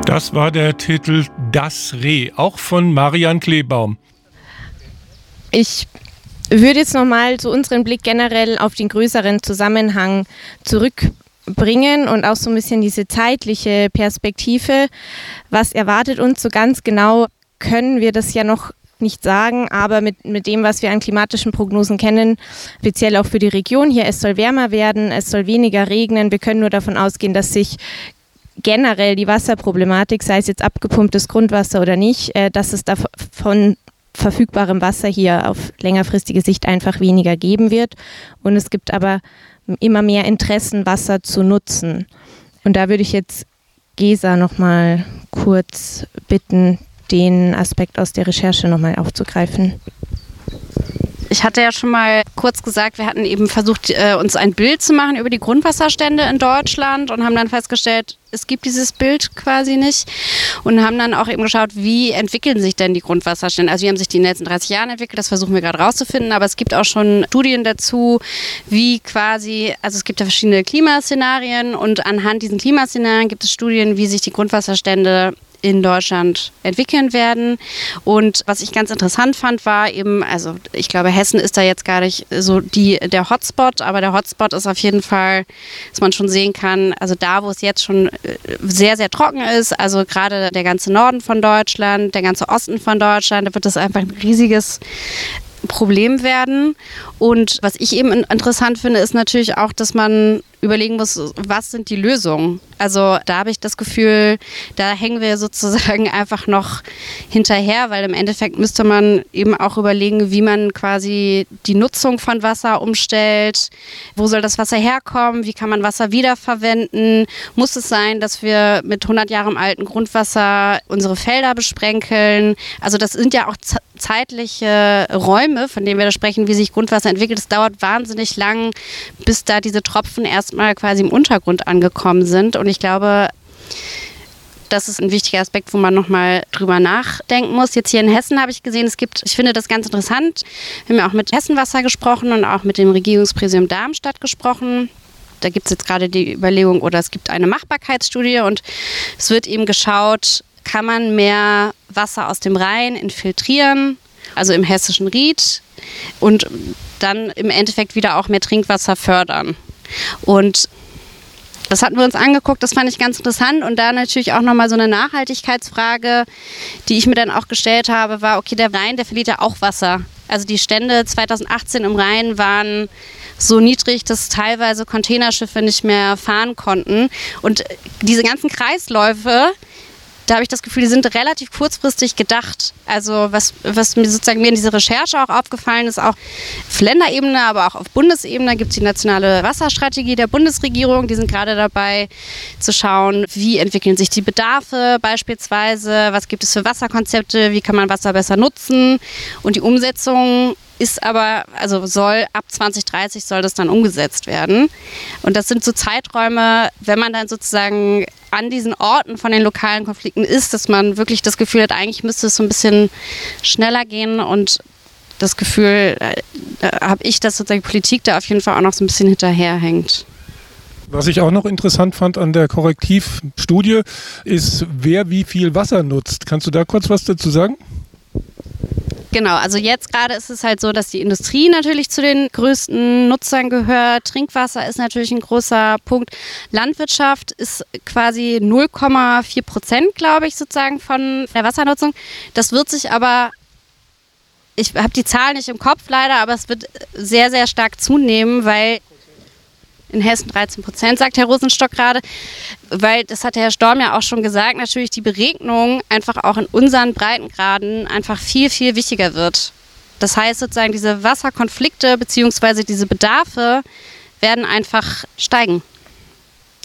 Das war der Titel Das Reh, auch von Marian Kleebaum. Ich würde jetzt nochmal so unseren Blick generell auf den größeren Zusammenhang zurückbringen und auch so ein bisschen diese zeitliche Perspektive. Was erwartet uns so ganz genau, können wir das ja noch nicht sagen, aber mit dem, was wir an klimatischen Prognosen kennen, speziell auch für die Region hier, es soll wärmer werden, es soll weniger regnen. Wir können nur davon ausgehen, dass sich generell die Wasserproblematik, sei es jetzt abgepumptes Grundwasser oder nicht, dass es davon verfügbarem Wasser hier auf längerfristige Sicht einfach weniger geben wird. Und es gibt aber immer mehr Interessen, Wasser zu nutzen. Und da würde ich jetzt Gesa nochmal kurz bitten, den Aspekt aus der Recherche nochmal aufzugreifen. Ich hatte ja schon mal kurz gesagt, wir hatten eben versucht, uns ein Bild zu machen über die Grundwasserstände in Deutschland und haben dann festgestellt, es gibt dieses Bild quasi nicht und haben dann auch eben geschaut, wie entwickeln sich denn die Grundwasserstände. Also wie haben sich die in den letzten 30 Jahren entwickelt, das versuchen wir gerade rauszufinden, aber es gibt auch schon Studien dazu, wie quasi, also es gibt ja verschiedene Klimaszenarien und anhand diesen Klimaszenarien gibt es Studien, wie sich die Grundwasserstände in Deutschland entwickeln werden. Und was ich ganz interessant fand, war eben, also ich glaube, Hessen ist da jetzt gar nicht so der Hotspot, aber der Hotspot ist auf jeden Fall, dass man schon sehen kann, also da, wo es jetzt schon sehr, sehr trocken ist, also gerade der ganze Norden von Deutschland, der ganze Osten von Deutschland, da wird das einfach ein riesiges Problem werden. Und was ich eben interessant finde, ist natürlich auch, dass man überlegen muss, was sind die Lösungen? Also da habe ich das Gefühl, da hängen wir sozusagen einfach noch hinterher, weil im Endeffekt müsste man eben auch überlegen, wie man quasi die Nutzung von Wasser umstellt. Wo soll das Wasser herkommen? Wie kann man Wasser wiederverwenden? Muss es sein, dass wir mit 100 Jahren alten Grundwasser unsere Felder besprenkeln? Also das sind ja auch zeitliche Räume, von denen wir da sprechen, wie sich Grundwasser entwickelt. Es dauert wahnsinnig lang, bis da diese Tropfen erstmal quasi im Untergrund angekommen sind. Und ich glaube, das ist ein wichtiger Aspekt, wo man nochmal drüber nachdenken muss. Jetzt hier in Hessen habe ich gesehen, ich finde das ganz interessant. Wir haben ja auch mit Hessenwasser gesprochen und auch mit dem Regierungspräsidium Darmstadt gesprochen. Da gibt es jetzt gerade die Überlegung, oder es gibt eine Machbarkeitsstudie und es wird eben geschaut, kann man mehr Wasser aus dem Rhein infiltrieren, also im hessischen Ried, und dann im Endeffekt wieder auch mehr Trinkwasser fördern. Und das hatten wir uns angeguckt, das fand ich ganz interessant. Und da natürlich auch nochmal so eine Nachhaltigkeitsfrage, die ich mir dann auch gestellt habe, war, okay, der Rhein, der verliert ja auch Wasser. Also die Stände 2018 im Rhein waren so niedrig, dass teilweise Containerschiffe nicht mehr fahren konnten. Und diese ganzen Kreisläufe, da habe ich das Gefühl, die sind relativ kurzfristig gedacht. Also was mir sozusagen in dieser Recherche auch aufgefallen ist, auch auf Länderebene, aber auch auf Bundesebene gibt es die nationale Wasserstrategie der Bundesregierung. Die sind gerade dabei zu schauen, wie entwickeln sich die Bedarfe beispielsweise, was gibt es für Wasserkonzepte, wie kann man Wasser besser nutzen. Und die Umsetzung ist aber, also ab 2030 soll das dann umgesetzt werden. Und das sind so Zeiträume, wenn man dann sozusagen an diesen Orten von den lokalen Konflikten ist, dass man wirklich das Gefühl hat, eigentlich müsste es so ein bisschen schneller gehen. Und das Gefühl habe ich, dass sozusagen Politik da auf jeden Fall auch noch so ein bisschen hinterherhängt. Was ich auch noch interessant fand an der Korrektivstudie ist, wer wie viel Wasser nutzt. Kannst du da kurz was dazu sagen? Genau, also jetzt gerade ist es halt so, dass die Industrie natürlich zu den größten Nutzern gehört. Trinkwasser ist natürlich ein großer Punkt. Landwirtschaft ist quasi 0,4%, glaube ich, sozusagen von der Wassernutzung. Das wird sich aber, ich habe die Zahl nicht im Kopf leider, aber es wird sehr, sehr stark zunehmen, weil in Hessen 13%, sagt Herr Rosenstock gerade, weil, das hat Herr Storm ja auch schon gesagt, natürlich die Beregnung einfach auch in unseren Breitengraden einfach viel, viel wichtiger wird. Das heißt sozusagen, diese Wasserkonflikte bzw. diese Bedarfe werden einfach steigen.